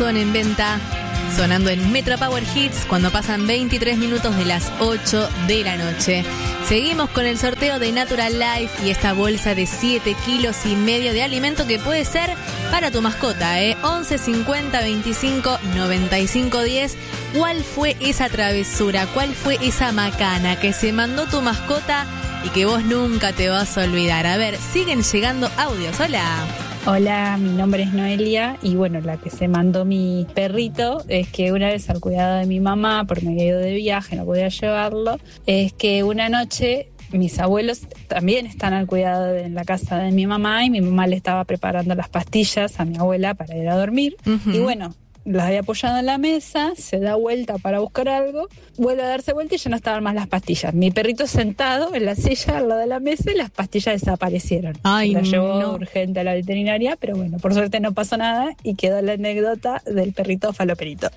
Amazon en venta, sonando en Metro Power Hits cuando pasan 23 minutos de las 8 de la noche. Seguimos con el sorteo de Natural Life y esta bolsa de 7,5 kilos de alimento que puede ser para tu mascota, 11 50 25 95 10. ¿Cuál fue esa travesura? ¿Cuál fue esa macana que se mandó tu mascota y que vos nunca te vas a olvidar? A ver, siguen llegando audios. Hola. Hola, mi nombre es Noelia y bueno, la que se mandó mi perrito es que una vez al cuidado de mi mamá, porque me había ido de viaje, no podía llevarlo, es que una noche mis abuelos también están al cuidado en la casa de mi mamá y mi mamá le estaba preparando las pastillas a mi abuela para ir a dormir. Y bueno, las había apoyado en la mesa, se da vuelta para buscar algo, vuelve a darse vuelta y ya no estaban más las pastillas. Mi perrito sentado en la silla al lado de la mesa y las pastillas desaparecieron. Ay, la llevó no. urgente a la veterinaria, pero bueno, por suerte no pasó nada y quedó la anécdota del perrito faloperito.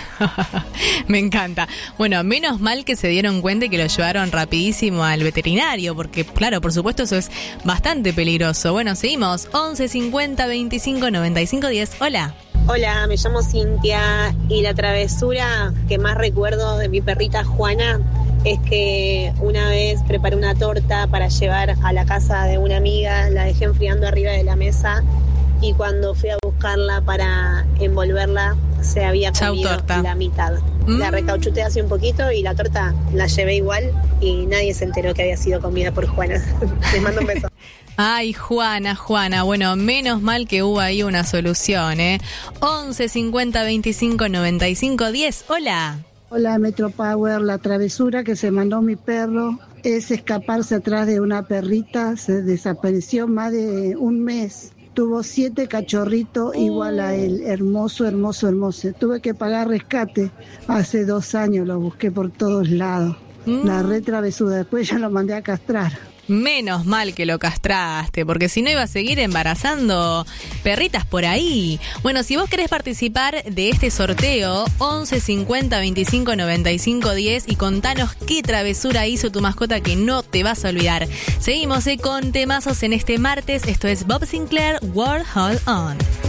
Me encanta. Bueno, menos mal que se dieron cuenta y que lo llevaron rapidísimo al veterinario, porque claro, por supuesto eso es bastante peligroso. Bueno, seguimos. 11 50 25 95 10. Hola. Hola, me llamo Cintia y la travesura que más recuerdo de mi perrita Juana es que una vez preparé una torta para llevar a la casa de una amiga, la dejé enfriando arriba de la mesa y cuando fui a buscarla para envolverla se había comido la mitad. La recauchuté hace un poquito y la torta la llevé igual y nadie se enteró que había sido comida por Juana. Les mando un beso. Ay, Juana. Bueno, menos mal que hubo ahí una solución, 11 50 25 95 10. Hola. Hola, Metro Power. La travesura que se mandó mi perro es escaparse atrás de una perrita. Se desapareció más de un mes. Tuvo 7 cachorritos igual a él. Hermoso. Tuve que pagar rescate. Hace 2 años lo busqué por todos lados. La retravesura. Después ya lo mandé a castrar. Menos mal que lo castraste, porque si no iba a seguir embarazando perritas por ahí. Bueno, si vos querés participar de este sorteo, 11 50 25 95 10 y contanos qué travesura hizo tu mascota que no te vas a olvidar. Seguimos con temazos en este martes. Esto es Bob Sinclair, World Hold On.